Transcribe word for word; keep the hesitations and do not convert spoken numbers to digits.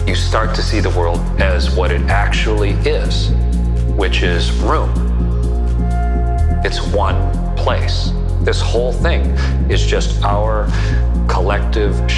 you start to see the world as what it actually is, which is room. It's one place. This whole thing is just our collective